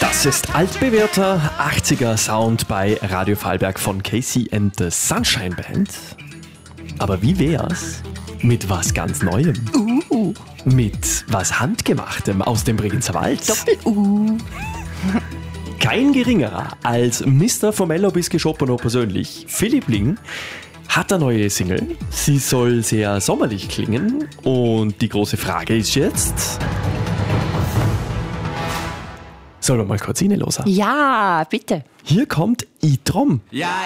Das ist altbewährter 80er Sound bei Radio Vorarlberg von Casey and the Sunshine Band. Aber wie wär's mit was ganz Neuem? Mit was Handgemachtem aus dem Bregenzer Wald? Kein geringerer als Mr. Formello bis Geschoppano persönlich, Philipp Ling, hat eine neue Single. Sie soll sehr sommerlich klingen und die große Frage ist jetzt... Sollen wir mal kurz reinhören? Ja, bitte. Hier kommt I-Trom. Ja,